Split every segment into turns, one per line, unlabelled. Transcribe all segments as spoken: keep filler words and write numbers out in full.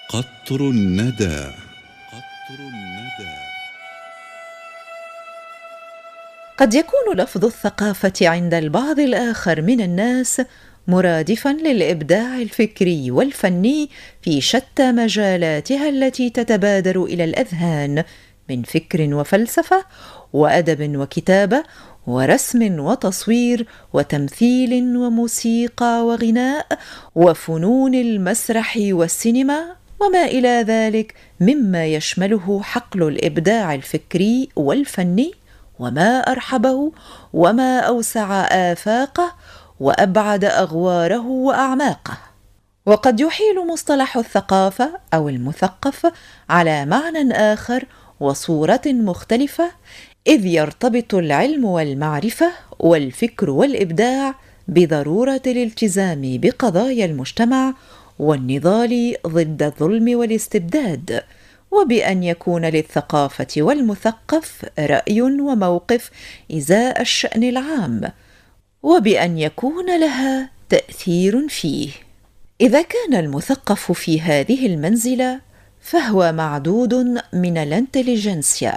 قطر الندى. قطر الندى.
قد يكون لفظ الثقافة عند البعض الآخر من الناس مرادفاً للإبداع الفكري والفني في شتى مجالاتها التي تتبادر إلى الأذهان من فكر وفلسفة وأدب وكتابة ورسم وتصوير وتمثيل وموسيقى وغناء وفنون المسرح والسينما وما إلى ذلك مما يشمله حقل الإبداع الفكري والفني وما أرحبه وما أوسع آفاقه وأبعد أغواره وأعماقه. وقد يحيل مصطلح الثقافة أو المثقف على معنى آخر وصورة مختلفة، إذ يرتبط العلم والمعرفة والفكر والإبداع بضرورة الالتزام بقضايا المجتمع والنضال ضد الظلم والاستبداد، وبأن يكون للثقافة والمثقف رأي وموقف إزاء الشأن العام، وبأن يكون لها تأثير فيه. إذا كان المثقف في هذه المنزلة فهو معدود من الانتليجنسيا،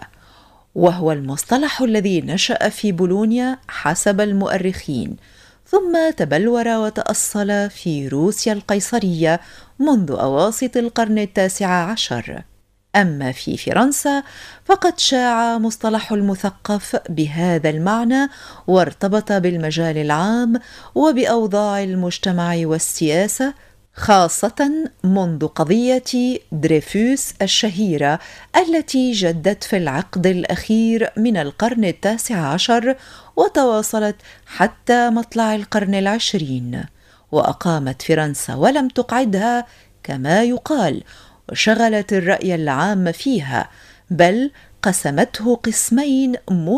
وهو المصطلح الذي نشأ في بولونيا حسب المؤرخين، ثم تبلور وتأصل في روسيا القيصرية منذ أواسط القرن التاسع عشر. أما في فرنسا فقد شاع مصطلح المثقف بهذا المعنى وارتبط بالمجال العام وبأوضاع المجتمع والسياسة، خاصة منذ قضية دريفوس الشهيرة التي جدت في العقد الأخير من القرن التاسع عشر وتواصلت حتى مطلع القرن العشرين، وأقامت فرنسا ولم تقعدها كما يقال، وشغلت الرأي العام فيها، بل قسمته قسمين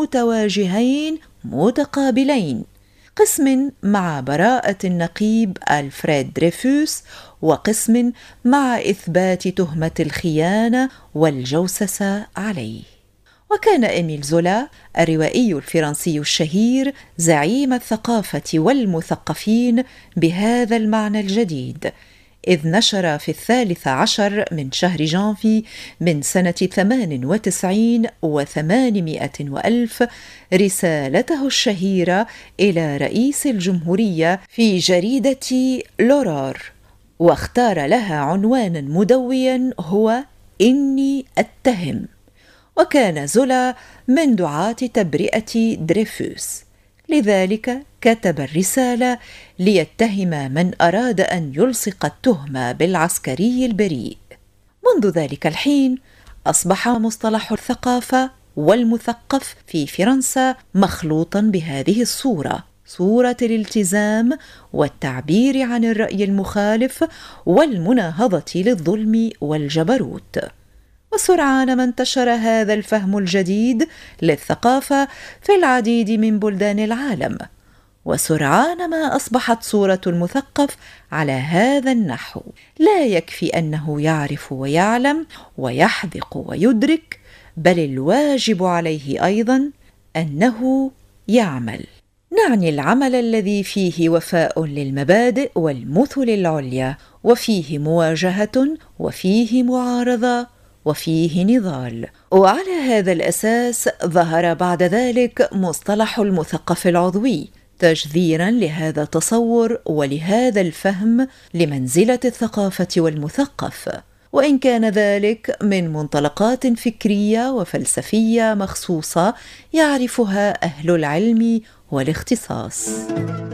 متواجهين متقابلين، قسم مع براءة النقيب ألفريد دريفوس، وقسم مع إثبات تهمة الخيانة والجوسسة عليه. وكان إميل زولا الروائي الفرنسي الشهير زعيم الثقافة والمثقفين بهذا المعنى الجديد، إذ نشر في الثالث عشر من شهر جانفي من سنة ثمان وتسعين وثمانمائة وألف رسالته الشهيرة إلى رئيس الجمهورية في جريدة لورور، واختار لها عنوانا مدويا هو إني أتهم. وكان زولا من دعاة تبرئة دريفوس، لذلك كتب الرسالة ليتهم من أراد أن يلصق التهمة بالعسكري البريء. منذ ذلك الحين أصبح مصطلح الثقافة والمثقف في فرنسا مخلوطا بهذه الصورة، صورة الالتزام والتعبير عن الرأي المخالف والمناهضة للظلم والجبروت. وسرعان ما انتشر هذا الفهم الجديد للثقافة في العديد من بلدان العالم، وسرعان ما أصبحت صورة المثقف على هذا النحو: لا يكفي أنه يعرف ويعلم ويحذق ويدرك، بل الواجب عليه أيضا أنه يعمل. نعني العمل الذي فيه وفاء للمبادئ والمثل العليا، وفيه مواجهة وفيه معارضة وفيه نضال. وعلى هذا الأساس ظهر بعد ذلك مصطلح المثقف العضوي، تجذيرا لهذا التصور ولهذا الفهم لمنزلة الثقافة والمثقف، وإن كان ذلك من منطلقات فكرية وفلسفية مخصوصة يعرفها أهل العلم والاختصاص.